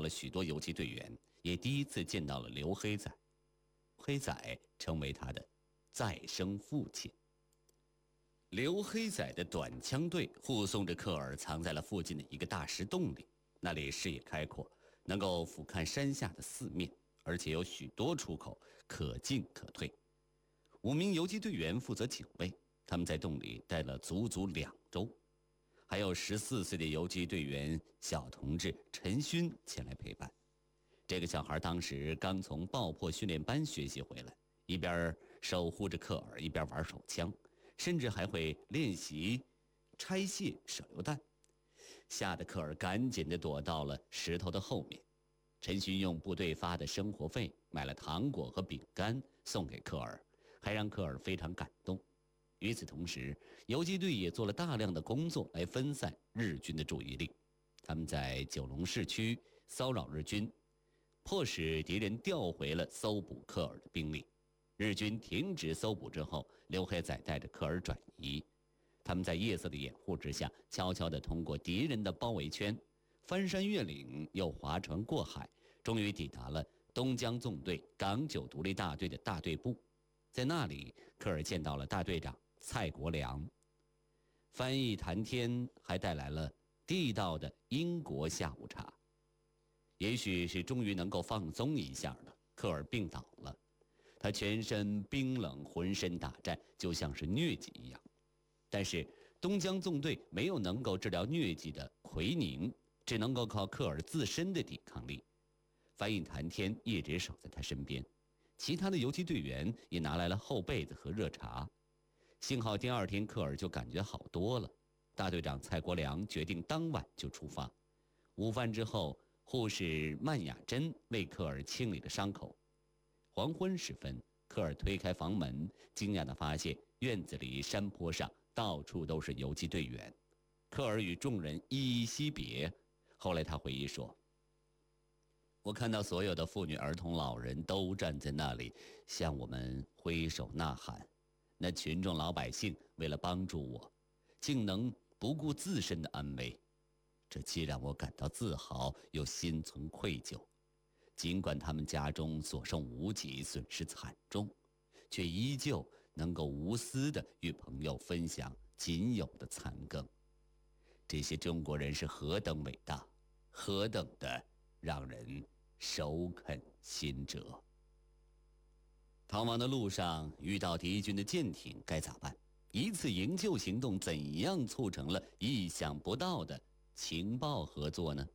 了许多游击队员，也第一次见到了刘黑仔。黑仔成为他的再生父亲。刘黑仔的短枪队护送着科尔藏在了附近的一个大石洞里，那里视野开阔，能够俯瞰山下的四面，而且有许多出口，可进可退。5名游击队员负责警卫，他们在洞里待了足足2周。还有14岁的游击队员小同志陈勋前来陪伴。这个小孩当时刚从爆破训练班学习回来，一边守护着科尔，一边玩手枪，甚至还会练习拆卸手榴弹。吓得科尔赶紧地躲到了石头的后面。陈勋用部队发的生活费买了糖果和饼干送给科尔，还让科尔非常感动。与此同时，游击队也做了大量的工作来分散日军的注意力。他们在九龙市区骚扰日军，迫使敌人调回了搜捕科尔的兵力。日军停止搜捕之后，刘黑仔带着科尔转移。他们在夜色的掩护之下，悄悄地通过敌人的包围圈，翻山越岭，又划船过海，终于抵达了东江纵队港九独立大队的大队部。在那里，科尔见到了大队长蔡国良。翻译谭天还带来了地道的英国下午茶。也许是终于能够放松一下了，科尔病倒了。他全身冰冷，浑身打颤，就像是疟疾一样。但是东江纵队没有能够治疗疟疾的奎宁，只能够靠科尔自身的抵抗力。翻译谭天一直守在他身边，其他的游击队员也拿来了厚被子和热茶。幸好第2天科尔就感觉好多了。大队长蔡国良决定当晚就出发。午饭之后，护士曼雅珍为科尔清理了伤口。黄昏时分，科尔推开房门，惊讶地发现院子里、山坡上到处都是游击队员。科尔与众人依依惜别。后来他回忆说：“我看到所有的妇女、儿童、老人都站在那里，向我们挥手呐喊。那群众老百姓为了帮助我，竟能不顾自身的安危，这既让我感到自豪，又心存愧疚。尽管他们家中所剩无几，损失惨重，却依旧能够无私地与朋友分享仅有的残羹。这些中国人是何等伟大，何等的让人手肯心折。”逃亡的路上遇到敌军的舰艇该咋办？一次营救行动怎样促成了意想不到的情报合作呢？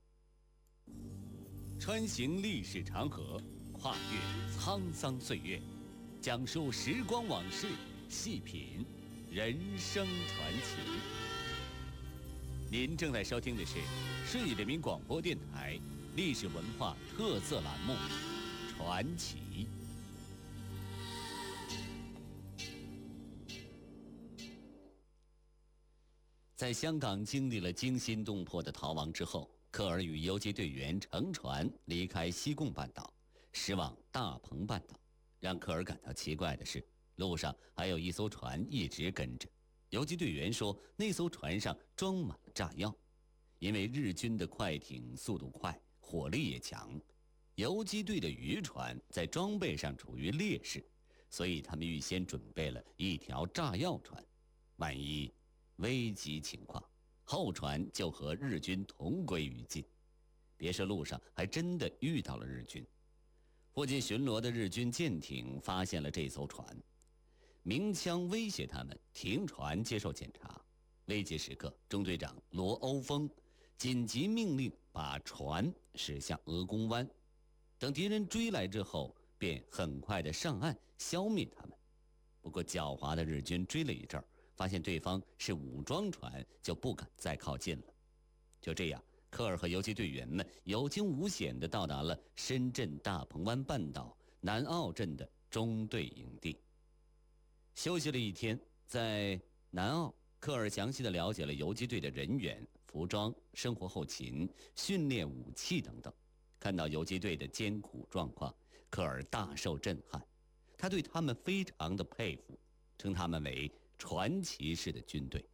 穿行历史长河，跨越沧桑岁月，讲述时光往事，细品人生传奇。您正在收听的是顺义人民广播电台历史文化特色栏目《传奇》。在香港经历了惊心动魄的逃亡之后，科尔与游击队员乘船离开西贡半岛，驶往大鹏半岛。让科尔感到奇怪的是，路上还有一艘船一直跟着。游击队员说，那艘船上装满了炸药。因为日军的快艇速度快，火力也强，游击队的渔船在装备上处于劣势，所以他们预先准备了一条炸药船，万一危急情况，后船就和日军同归于尽。别说路上还真的遇到了日军。附近巡逻的日军舰艇发现了这艘船，鸣枪威胁他们停船接受检查。危急时刻，中队长罗欧峰紧急命令把船驶向鹅公湾，等敌人追来之后，便很快的上岸消灭他们。不过狡猾的日军追了一阵儿，发现对方是武装船，就不敢再靠近了。就这样，科尔和游击队员们有惊无险地到达了深圳大鹏湾半岛南澳镇的中队营地。休息了一天，在南澳，科尔详细地了解了游击队的人员、服装、生活后勤、训练武器等等。看到游击队的艰苦状况，科尔大受震撼，他对他们非常的佩服，称他们为传奇式的军队。